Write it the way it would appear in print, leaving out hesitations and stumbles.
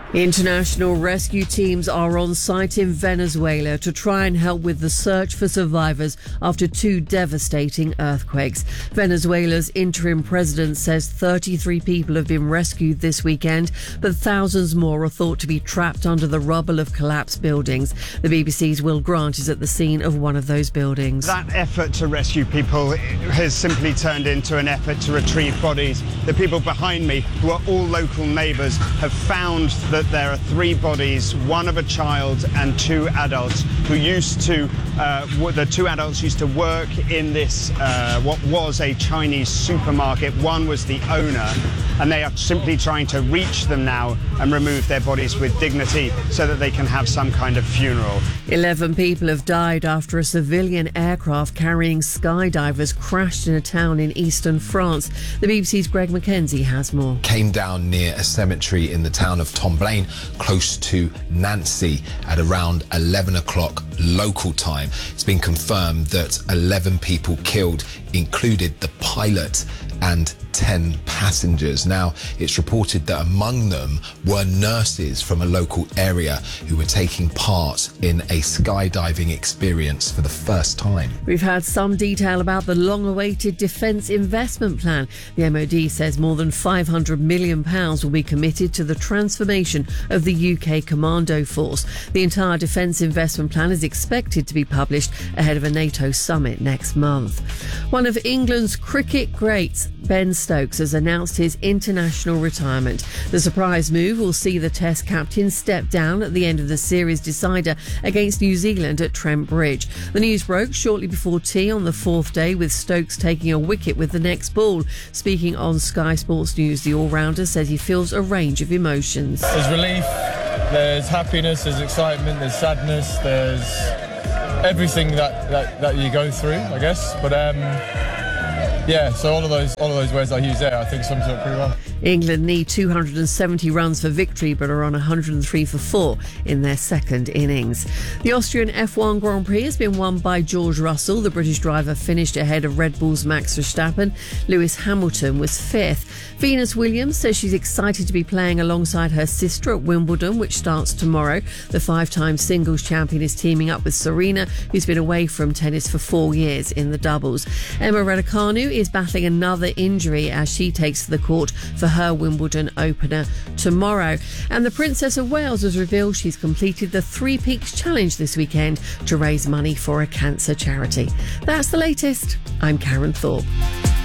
International rescue teams are on site in Venezuela to try and help with the search for survivors after two devastating earthquakes. Venezuela's interim president says 33 people have been rescued this weekend, but thousands more are thought to be trapped under the rubble of collapsed buildings. The BBC's Will Grant is at the scene of one of those buildings. That effort to rescue people has simply turned into an effort to retrieve bodies. The people behind me, who are all local neighbours, have found that there are three bodies, one of a child and two adults who used to, the two adults used to work in this, what was a Chinese supermarket. One was the owner, and they are simply trying to reach them now and remove their bodies with dignity so that they can have some kind of funeral. 11 people have died after a civilian aircraft carrying skydivers crashed in a town in eastern France. The BBC's Greg Mackenzie has more. Came down near a cemetery in the town of Tomblain, close to Nancy, at around 11 o'clock local time. It's been confirmed that 11 people killed included the pilot and 10 passengers. Now, it's reported that among them were nurses from a local area who were taking part in a skydiving experience for the first time. We've had some detail about the long-awaited Defence Investment Plan. The MOD says more than £500 million will be committed to the transformation of the UK Commando Force. The entire Defence Investment Plan is expected to be published ahead of a NATO summit next month. One of England's cricket greats, Ben Stokes, has announced his international retirement. The surprise move will see the Test captain step down at the end of the series decider against New Zealand at Trent Bridge. The news broke shortly before tea on the fourth day, with Stokes taking a wicket with the next ball. Speaking on Sky Sports News, the all-rounder says he feels a range of emotions. There's relief, there's happiness, there's excitement, there's sadness, there's everything that you go through, I guess. But yeah, so all of those words I use there, I think sums it up pretty well. England need 270 runs for victory, but are on 103 for 4 in their second innings. The Austrian F1 Grand Prix has been won by George Russell. The British driver finished ahead of Red Bull's Max Verstappen. Lewis Hamilton was fifth. Venus Williams says she's excited to be playing alongside her sister at Wimbledon, which starts tomorrow. The five-time singles champion is teaming up with Serena, who's been away from tennis for 4 years in the doubles. Emma Raducanu is battling another injury as she takes to the court for her Wimbledon opener tomorrow. And the Princess of Wales has revealed she's completed the Three Peaks Challenge this weekend to raise money for a cancer charity. That's the latest. I'm Karen Thorpe.